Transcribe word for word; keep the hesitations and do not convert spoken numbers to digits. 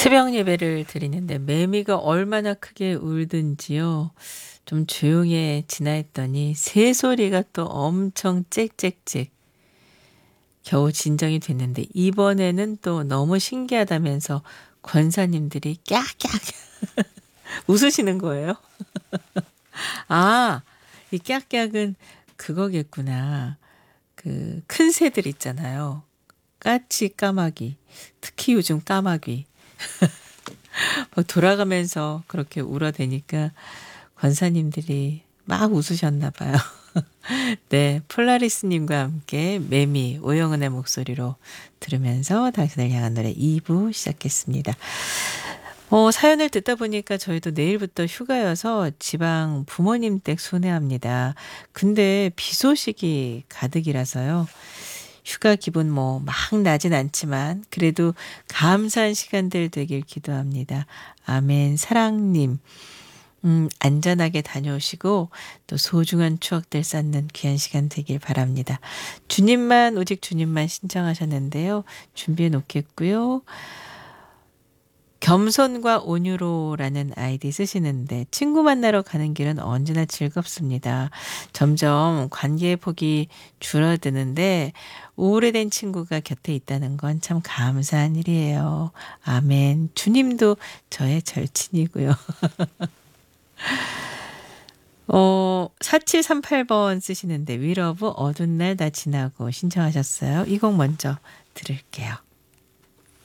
새벽 예배를 드리는데 매미가 얼마나 크게 울든지요. 좀 조용해지나 했더니 새소리가 또 엄청 짹짹짹 겨우 진정이 됐는데 이번에는 또 너무 신기하다면서 권사님들이 깍깍 웃으시는 거예요. 아, 이 깍깍은 그거겠구나. 그 큰 새들 있잖아요. 까치 까마귀. 특히 요즘 까마귀. 막 돌아가면서 그렇게 울어대니까 권사님들이 막 웃으셨나 봐요. 네, 폴라리스님과 함께 매미 오영은의 목소리로 들으면서 당신을 향한 노래 이 부 시작했습니다. 어, 사연을 듣다 보니까 저희도 내일부터 휴가여서 지방 부모님 댁 순회합니다. 근데 비 소식이 가득이라서요. 휴가 기분 뭐 막 나진 않지만 그래도 감사한 시간들 되길 기도합니다. 아멘. 사랑님. 음, 안전하게 다녀오시고 또 소중한 추억들 쌓는 귀한 시간 되길 바랍니다. 주님만 오직 주님만 신청하셨는데요. 준비해 놓겠고요. 겸손과 온유로라는 아이디 쓰시는데 친구 만나러 가는 길은 언제나 즐겁습니다. 점점 관계의 폭이 줄어드는데 오래된 친구가 곁에 있다는 건 참 감사한 일이에요. 아멘. 주님도 저의 절친이고요. 어, 사칠삼팔 번 쓰시는데 위러브 어두운 날 다 지나고 신청하셨어요. 이 곡 먼저 들을게요.